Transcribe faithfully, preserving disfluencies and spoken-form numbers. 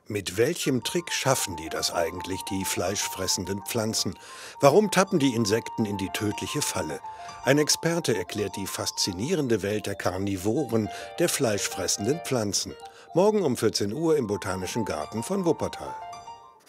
Mit welchem Trick schaffen die das eigentlich, die fleischfressenden Pflanzen? Warum tappen die Insekten in die tödliche Falle? Ein Experte erklärt die faszinierende Welt der Karnivoren, der fleischfressenden Pflanzen. Morgen um vierzehn Uhr im Botanischen Garten von Wuppertal.